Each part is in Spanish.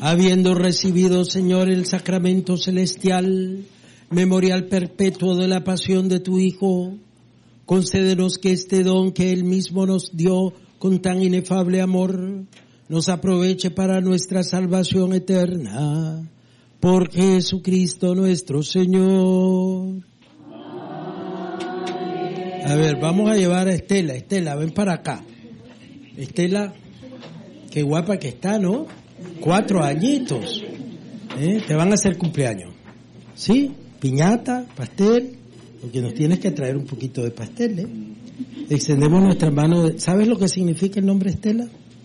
Habiendo recibido, Señor, el sacramento celestial, memorial perpetuo de la pasión de tu Hijo, concédenos que este don que Él mismo nos dio con tan inefable amor, nos aproveche para nuestra salvación eterna. Por Jesucristo nuestro Señor. A ver, vamos a llevar a Estela. Estela, ven para acá. Estela, qué guapa que está, ¿no? 4 añitos. Te van a hacer cumpleaños. ¿Sí? Piñata, pastel, porque nos tienes que traer un poquito de pastel, ¿eh? Extendemos nuestra mano. ¿Sabes lo que significa el nombre Estela?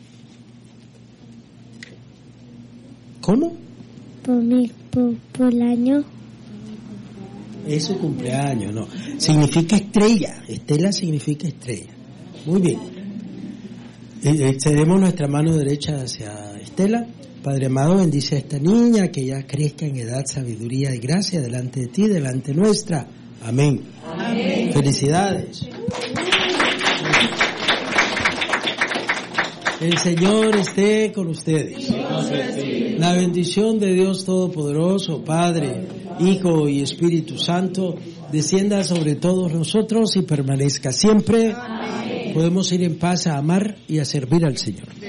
¿Cómo? Por el año. Es su cumpleaños, no. Significa estrella. Estela significa estrella. Muy bien. Extendemos nuestra mano derecha hacia Estela. Padre amado, bendice a esta niña, que ya crezca en edad, sabiduría y gracia delante de ti, delante nuestra. Amén. Amén. Felicidades. El Señor esté con ustedes. La bendición de Dios Todopoderoso, Padre, Hijo y Espíritu Santo, descienda sobre todos nosotros y permanezca siempre. Amén. Podemos ir en paz a amar y a servir al Señor.